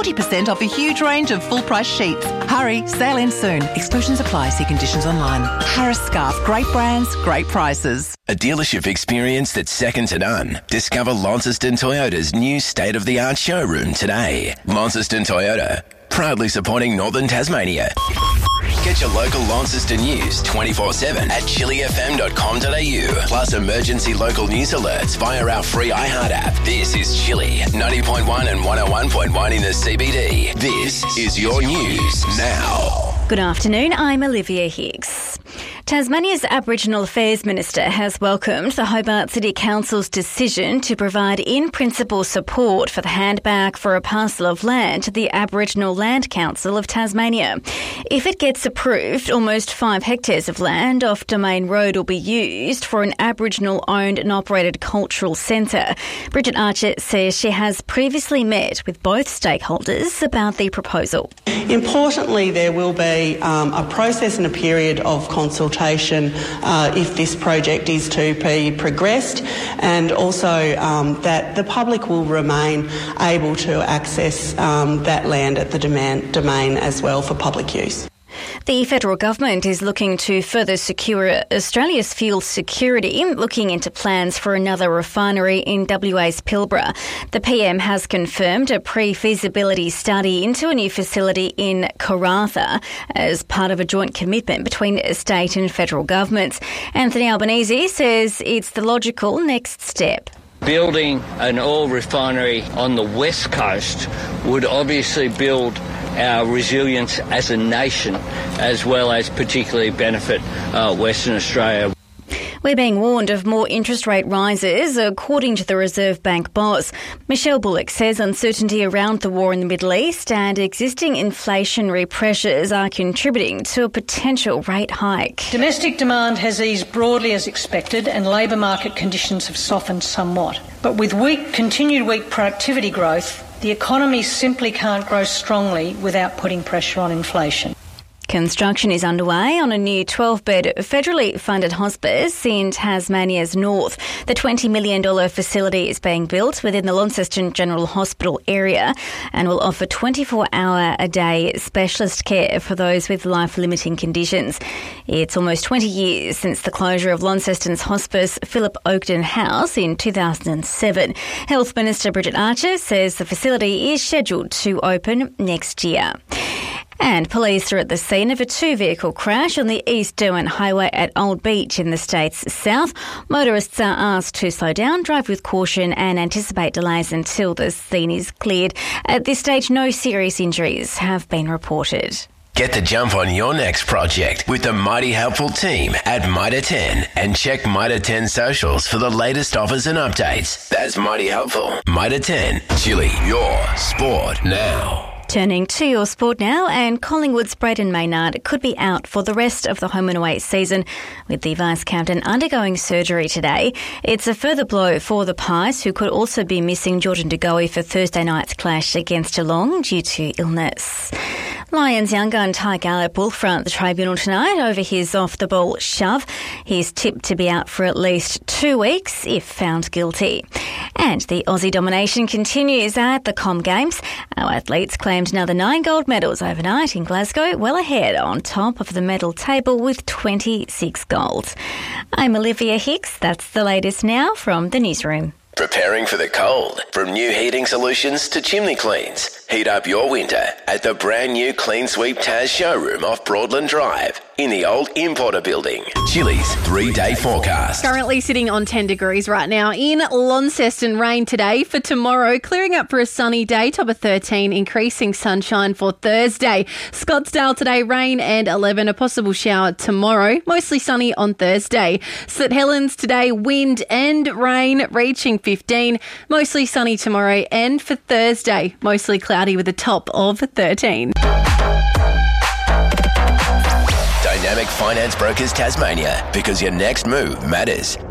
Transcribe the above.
40% off a huge range of full-price sheets. Hurry, sale ends soon. Exclusions apply. See conditions online. Harris Scarf. Great brands, great prices. A dealership experience that's second to none. Discover Launceston Toyota's new state-of-the-art showroom today. Launceston Toyota, proudly supporting Northern Tasmania. Get your local Launceston news 24/7 at chillyfm.com.au. Plus emergency local news alerts via our free iHeart app. This is Chilly 90.1 and 101.1 in the CBD. This is your news now. Good afternoon, I'm Olivia Hicks. Tasmania's Aboriginal Affairs Minister has welcomed the Hobart City Council's decision to provide in-principle support for the handback for a parcel of land to the Aboriginal Land Council of Tasmania. If it gets approved, almost 5 hectares of land off Domain Road will be used for an Aboriginal-owned and operated cultural centre. Bridget Archer says she has previously met with both stakeholders about the proposal. Importantly, there will be a process and a period of consultation if this project is to be progressed, and also that the public will remain able to access that land at the domain as well for public use. The federal government is looking to further secure Australia's fuel security, looking into plans for another refinery in WA's Pilbara. The PM has confirmed a pre-feasibility study into a new facility in Karratha as part of a joint commitment between state and federal governments. Anthony Albanese says it's the logical next step. Building an oil refinery on the west coast would obviously build our resilience as a nation, as well as particularly benefit Western Australia. We're being warned of more interest rate rises, according to the Reserve Bank boss. Michelle Bullock says uncertainty around the war in the Middle East and existing inflationary pressures are contributing to a potential rate hike. Domestic demand has eased broadly as expected and labour market conditions have softened somewhat. But with continued weak productivity growth, the economy simply can't grow strongly without putting pressure on inflation. Construction is underway on a new 12-bed federally funded hospice in Tasmania's north. The $20 million facility is being built within the Launceston General Hospital area and will offer 24-hour-a-day specialist care for those with life-limiting conditions. It's almost 20 years since the closure of Launceston's hospice Philip Oakden House in 2007. Health Minister Bridget Archer says the facility is scheduled to open next year. And police are at the scene of a 2-vehicle crash on the East Derwent Highway at Old Beach in the state's south. Motorists are asked to slow down, drive with caution and anticipate delays until the scene is cleared. At this stage, no serious injuries have been reported. Get the jump on your next project with the Mighty Helpful team at Mitre 10 and check Mitre 10 socials for the latest offers and updates. That's Mighty Helpful. Mitre 10, Chilly, your sport now. Turning to your sport now, and Collingwood's Brayden Maynard could be out for the rest of the home and away season, with the vice-captain undergoing surgery today. It's a further blow for the Pies, who could also be missing Jordan De Goey for Thursday night's clash against Geelong due to illness. Lions young gun Ty Gallup will front the tribunal tonight over his off-the-ball shove. He's tipped to be out for at least 2 weeks if found guilty. And the Aussie domination continues at the Com Games. Our athletes claimed another 9 gold medals overnight in Glasgow, well ahead on top of the medal table with 26 golds. I'm Olivia Hicks. That's the latest now from the newsroom. Preparing for the cold. From new heating solutions to chimney cleans. Heat up your winter at the brand new Clean Sweep Taz showroom off Broadland Drive in the old Importer building. Chilly's 3-day forecast. Currently sitting on 10 degrees right now in Launceston. Rain today. For tomorrow, clearing up for a sunny day, top of 13, increasing sunshine for Thursday. Scottsdale today, rain and 11, a possible shower tomorrow, mostly sunny on Thursday. St Helens today, wind and rain reaching 15, mostly sunny tomorrow, and for Thursday, mostly cloudy with a top of 13. Dynamic Finance Brokers Tasmania, because your next move matters.